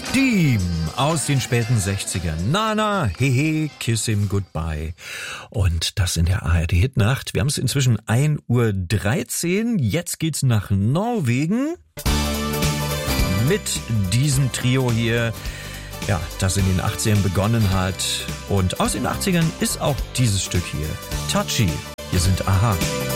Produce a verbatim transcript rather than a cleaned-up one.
Deem aus den späten sechzigern. Nana, hehe, kiss him goodbye. Und das in der A R D-Hitnacht. Wir haben es inzwischen ein Uhr dreizehn. Jetzt geht's nach Norwegen mit diesem Trio hier, ja, das in den achtzigern begonnen hat. Und aus den achtzigern ist auch dieses Stück hier. Touchy. Hier sind Aha.